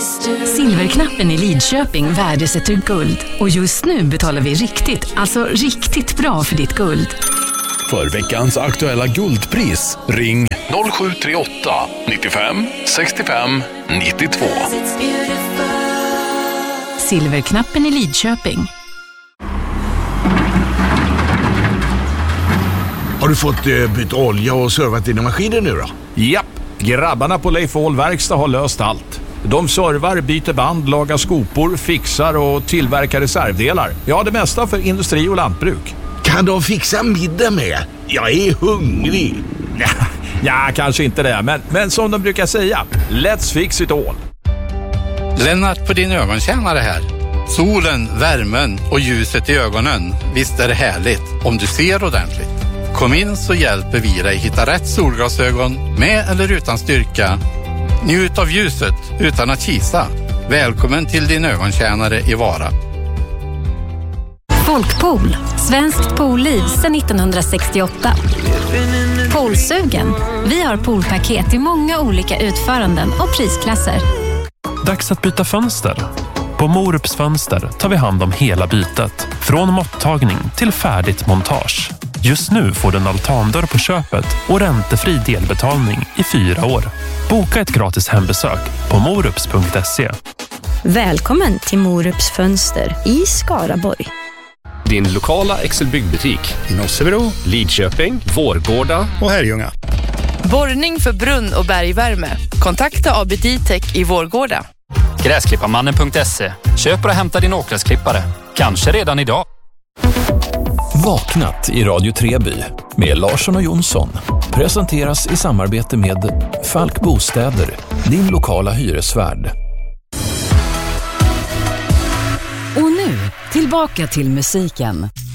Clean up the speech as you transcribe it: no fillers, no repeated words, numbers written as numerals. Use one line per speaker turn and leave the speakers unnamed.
Silverknappen i Lidköping värdesätter guld. Och just nu betalar vi riktigt bra för ditt guld.
För veckans aktuella guldpris, ring 0738 95 65 92.
Silverknappen i Lidköping.
Har du fått byta olja och servat dina maskiner nu då?
Japp, grabbarna på Leif Ahl Verkstad har löst allt. De servar, byter band, lagar skopor, fixar och tillverkar reservdelar. Ja, det mesta för industri och lantbruk.
Kan de fixa middag med? Jag är hungrig.
Ja, kanske inte det, men som de brukar säga, let's fix it all.
Lennart på din ögontjänare här. Solen, värmen och ljuset i ögonen. Visst är det härligt om du ser ordentligt. Kom in så hjälper vi dig hitta rätt solglasögon med eller utan styrka. Njut av ljuset utan att kisa. Välkommen till din ögontjänare i Vara.
Folkpool, svenskt poolliv sedan 1968. Poolsugen. Vi har poolpaket i många olika utföranden och prisklasser.
Dags att byta fönster. På Morups Fönster tar vi hand om hela bytet. Från måttagning till färdigt montage. Just nu får du en altandörr på köpet och räntefri delbetalning i 4 år. Boka ett gratis hembesök på morups.se.
Välkommen till Morups Fönster i Skaraborg.
Din lokala Excel-byggbutik i Nossebro, Lidköping, Vårgårda och Herrljunga.
Borrning för brunn- och bergvärme. Kontakta AB Ditech i Vårgårda.
Gräsklipparmannen.se. Köp och hämta din åkgräsklippare. Kanske redan idag.
Vaknat i Radio Treby med Larsson och Jonsson. Presenteras i samarbete med Falk Bostäder, din lokala hyresvärd.
Och nu, tillbaka till musiken.